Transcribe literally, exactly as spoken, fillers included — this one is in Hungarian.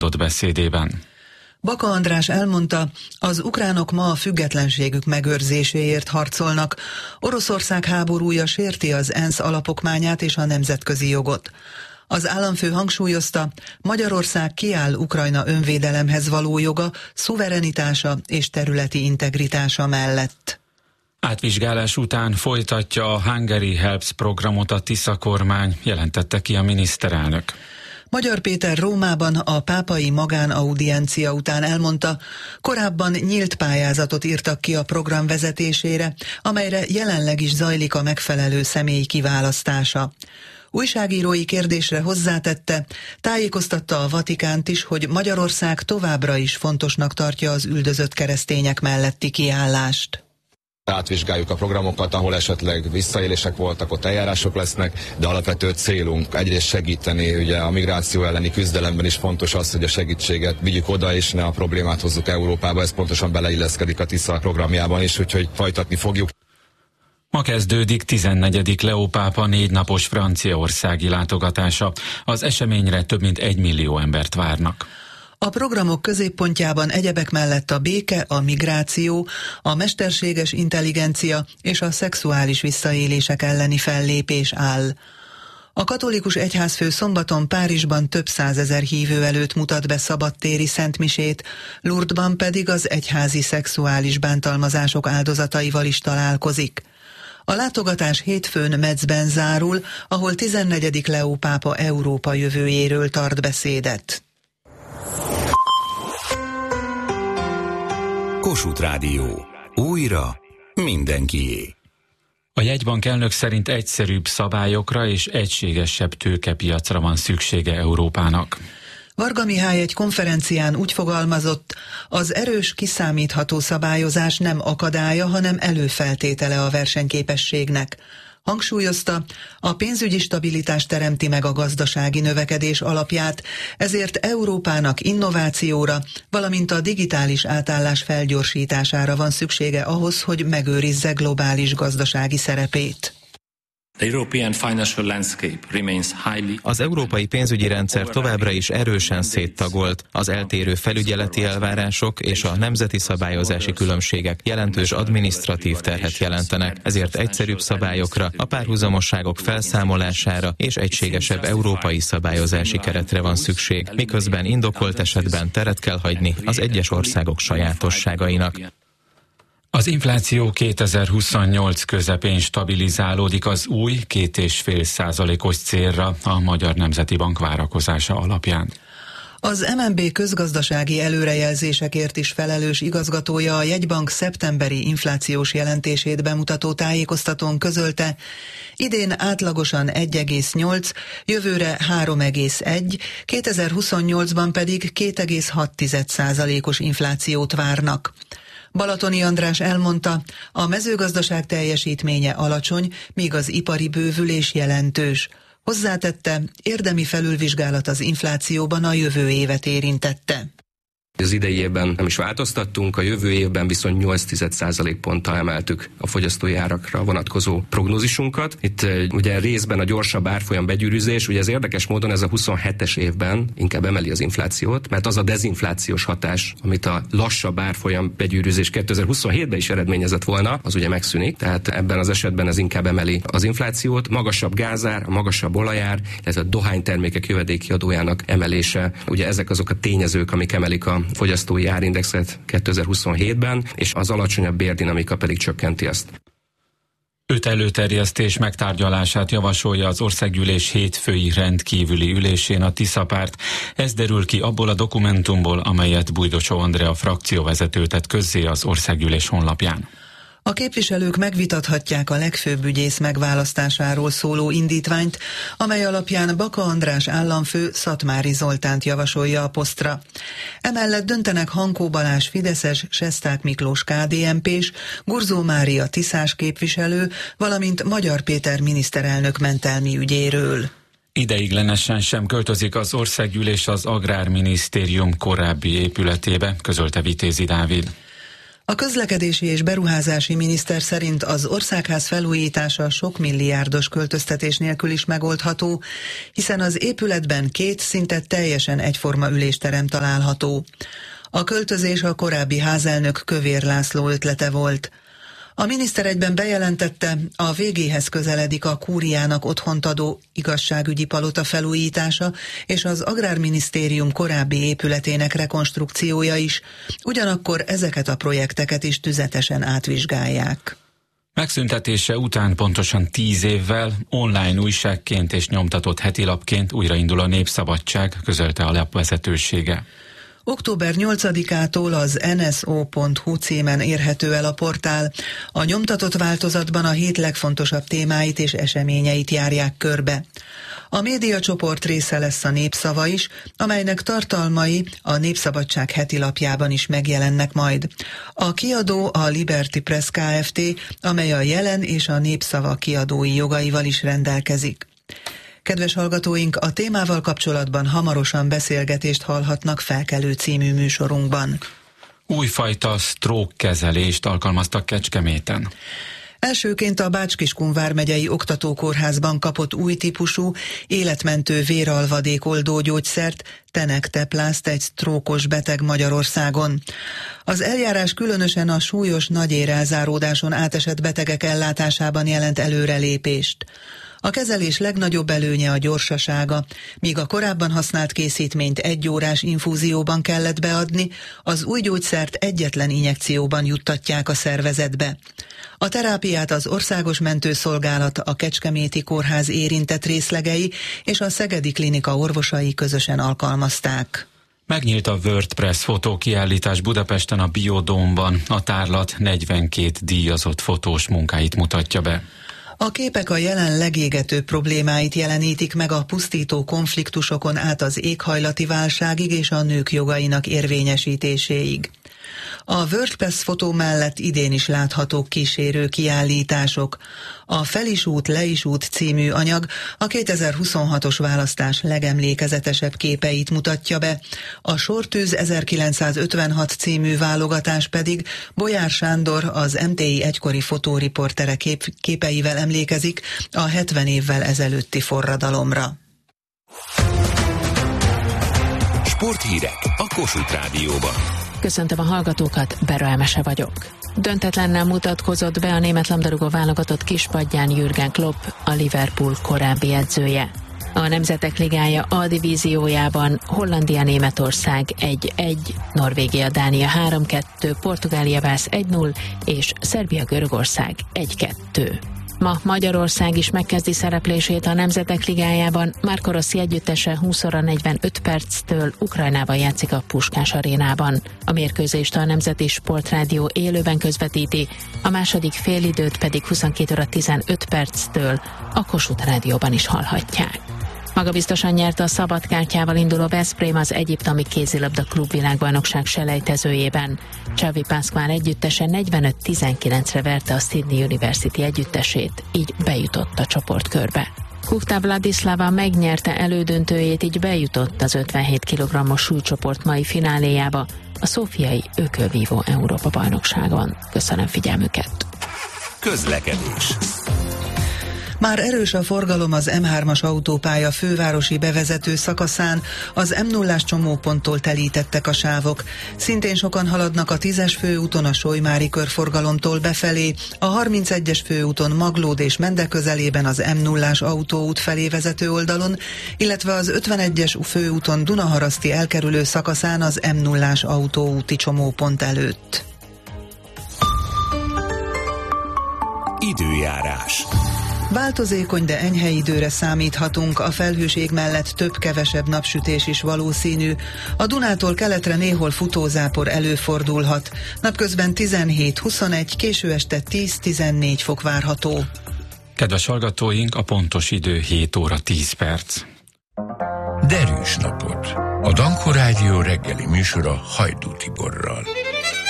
beszédében. Baka András elmondta, az ukránok ma a függetlenségük megőrzéséért harcolnak. Oroszország háborúja sérti az ENSZ alapokmányát és a nemzetközi jogot. Az államfő hangsúlyozta, Magyarország kiáll Ukrajna önvédelemhez való joga, szuverenitása és területi integritása mellett. Átvizsgálás után folytatja a Hungary Helps programot a Tisza kormány, jelentette ki a miniszterelnök. Magyar Péter Rómában a pápai magánaudiencia után elmondta, korábban nyílt pályázatot írtak ki a program vezetésére, amelyre jelenleg is zajlik a megfelelő személy kiválasztása. Újságírói kérdésre hozzátette, tájékoztatta a Vatikánt is, hogy Magyarország továbbra is fontosnak tartja az üldözött keresztények melletti kiállást. Átvizsgáljuk a programokat, ahol esetleg visszaélések voltak, ott eljárások lesznek, de alapvető célunk egyrészt segíteni, ugye a migráció elleni küzdelemben is fontos az, hogy a segítséget vigyük oda, és ne a problémát hozzuk Európába, ez pontosan beleilleszkedik a Tisza programjában is, úgyhogy folytatni fogjuk. Ma kezdődik tizennegyedik Leó pápa négy napos franciaországi látogatása. Az eseményre több mint egy millió embert várnak. A programok középpontjában egyebek mellett a béke, a migráció, a mesterséges intelligencia és a szexuális visszaélések elleni fellépés áll. A katolikus egyházfő szombaton Párizsban több százezer hívő előtt mutat be szabadtéri szentmisét, Lourdesban pedig az egyházi szexuális bántalmazások áldozataival is találkozik. A látogatás hétfőn Metzben zárul, ahol tizennegyedik Leó pápa Európa jövőjéről tart beszédet. Kossuth Rádió. Újra mindenkié. A jegybank elnök szerint egyszerűbb szabályokra és egységesebb tőkepiacra van szüksége Európának. Varga Mihály egy konferencián úgy fogalmazott, az erős, kiszámítható szabályozás nem akadálya, hanem előfeltétele a versenyképességnek. Hangsúlyozta, a pénzügyi stabilitás teremti meg a gazdasági növekedés alapját, ezért Európának innovációra, valamint a digitális átállás felgyorsítására van szüksége ahhoz, hogy megőrizze globális gazdasági szerepét. Az európai pénzügyi rendszer továbbra is erősen széttagolt. Az eltérő felügyeleti elvárások és a nemzeti szabályozási különbségek jelentős adminisztratív terhet jelentenek, ezért egyszerűbb szabályokra, a párhuzamosságok felszámolására és egységesebb európai szabályozási keretre van szükség, miközben indokolt esetben teret kell hagyni az egyes országok sajátosságainak. Az infláció kétezer-huszonnyolc közepén stabilizálódik az új két egész öt százalékos célra a Magyar Nemzeti Bank várakozása alapján. Az em en bé közgazdasági előrejelzésekért is felelős igazgatója a jegybank szeptemberi inflációs jelentését bemutató tájékoztatón közölte, idén átlagosan egy egész nyolc, jövőre három egész egy, kétezer-huszonnyolcban pedig két egész hat százalékos inflációt várnak. Balatoni András elmondta, a mezőgazdaság teljesítménye alacsony, míg az ipari bővülés jelentős. Hozzátette, érdemi felülvizsgálat az inflációban a jövő évet érintette. Az idei évben nem is változtattunk, a jövő évben viszont nyolc százalékponttal emeltük a fogyasztói árakra vonatkozó prognózisunkat. Itt ugye részben a gyorsabb árfolyam begyűrűzés, ugye ez érdekes módon ez a huszonhetes évben inkább emeli az inflációt, mert az a dezinflációs hatás, amit a lassabb árfolyam begyűrűzés kétezer-huszonhétben is eredményezett volna, az ugye megszűnik, tehát ebben az esetben ez inkább emeli az inflációt. Magasabb gázár, magasabb olajár, illetve a dohánytermékek jövedéki adójának emelése, ugye ezek azok a tényezők, amik emelik a fogyasztói árindexet kétezer-huszonhétben, és az alacsonyabb bérdinamika pedig csökkenti ezt. Öt előterjesztés megtárgyalását javasolja az országgyűlés hétfői rendkívüli ülésén a Tisza párt. Ez derül ki abból a dokumentumból, amelyet Bújdocsó Andrea frakcióvezető tett közzé az országgyűlés honlapján. A képviselők megvitathatják a legfőbb ügyész megválasztásáról szóló indítványt, amely alapján Baka András államfő Szatmári Zoltánt javasolja a posztra. Emellett döntenek Hankó Balázs fideszes, Sesták Miklós ká dé en pés, Gurzó Mária tiszás képviselő, valamint Magyar Péter miniszterelnök mentelmi ügyéről. Ideiglenesen sem költözik az országgyűlés az Agrárminisztérium korábbi épületébe, közölte Vitézi Dávid. A közlekedési és beruházási miniszter szerint az országház felújítása sok milliárdos költöztetés nélkül is megoldható, hiszen az épületben két szinte teljesen egyforma ülésterem található. A költözés a korábbi házelnök Kövér László ötlete volt. A miniszter egyben bejelentette, a végéhez közeledik a kúriának otthont adó igazságügyi palota felújítása és az Agrárminisztérium korábbi épületének rekonstrukciója is, ugyanakkor ezeket a projekteket is tüzetesen átvizsgálják. Megszüntetése után pontosan tíz évvel online újságként és nyomtatott hetilapként újraindul a Népszabadság, közölte a lap vezetősége. október nyolcadikától az en es o pont hu címen érhető el a portál. A nyomtatott változatban a hét legfontosabb témáit és eseményeit járják körbe. A médiacsoport része lesz a Népszava is, amelynek tartalmai a Népszabadság hetilapjában is megjelennek majd. A kiadó a Liberty Press Kft., amely a Jelen és a Népszava kiadói jogaival is rendelkezik. Kedves hallgatóink, a témával kapcsolatban hamarosan beszélgetést hallhatnak Felkelő című műsorunkban. Újfajta stroke kezelést alkalmaztak Kecskeméten. Elsőként a Bács-Kiskun vármegyei oktatókórházban kapott új típusú, életmentő véralvadék oldógyógyszert, tenekteplázt egy sztrókos beteg Magyarországon. Az eljárás különösen a súlyos nagyérelzáródáson átesett betegek ellátásában jelent előrelépést. A kezelés legnagyobb előnye a gyorsasága, míg a korábban használt készítményt egy órás infúzióban kellett beadni, az új gyógyszert egyetlen injekcióban juttatják a szervezetbe. A terápiát az Országos Mentőszolgálat, a Kecskeméti Kórház érintett részlegei és a Szegedi Klinika orvosai közösen alkalmazták. Megnyílt a WordPress fotókiállítás Budapesten a Biodómban. A tárlat negyvenkét díjazott fotós munkáit mutatja be. A képek a jelen legégetőbb problémáit jelenítik meg a pusztító konfliktusokon át az éghajlati válságig és a nők jogainak érvényesítéséig. A WordPress fotó mellett idén is láthatók kísérő kiállítások. A Fel is út, le is út című anyag a kétezer-huszonhatos választás legemlékezetesebb képeit mutatja be, a Sortűz ezerkilencszázötvenhat című válogatás pedig Bolyár Sándor, az em té i egykori fotóriportere kép- képeivel emlékezik a hetven évvel ezelőtti forradalomra. Sporthírek a Kossuth Rádióban. Köszöntöm a hallgatókat, Bera Emese vagyok. Döntetlennel mutatkozott be a német labdarúgó válogatott kispadján Jürgen Klopp, a Liverpool korábbi edzője. A Nemzetek Ligája A divíziójában Hollandia-Németország egy egy, Norvégia-Dánia három kettő, Portugália-Vász egy null és Szerbia-Görögország egy kettő. Ma Magyarország is megkezdi szereplését a Nemzetek Ligájában. Marco Rossi együttese húsz óra negyvenöt perctől Ukrajnában játszik a Puskás arénában. A mérkőzést a Nemzeti Sportrádió élőben közvetíti, a második félidőt pedig huszonkét óra tizenöt perctől a Kossuth Rádióban is hallhatják. Magabiztosan nyerte a szabadkártyával induló Veszprém az egyiptomi kézilabda klubvilágbajnokság selejtezőjében. Xavi Pascual együttese negyvenöt tizenkilencre verte a Sydney University együttesét, így bejutott a csoportkörbe. Kuchta Vladislava megnyerte elődöntőjét, így bejutott az ötvenhét kilogrammos súlycsoport mai fináléjába a szófiai ökölvívó Európa-bajnokságon. Köszönöm figyelmüket! Közlekedés. Már erős a forgalom az em hármas autópálya fővárosi bevezető szakaszán, az em nullás csomóponttól telítettek a sávok. Szintén sokan haladnak a tízes főúton a Solymári körforgalomtól befelé, a harmincegyes főúton Maglód és Mende közelében az em nullás autóút felé vezető oldalon, illetve az ötvenegyes főúton Dunaharaszti elkerülő szakaszán az em nullás autóúti csomópont előtt. Időjárás. Változékony, de enyhe időre számíthatunk, a felhőség mellett több-kevesebb napsütés is valószínű. A Dunától keletre néhol futózápor előfordulhat. Napközben tizenhét huszonegy, késő este tíz-tizennégy fok várható. Kedves hallgatóink, a pontos idő hét óra tíz perc. Derűs napot! A Danko Rádió reggeli műsora Hajdú Tiborral.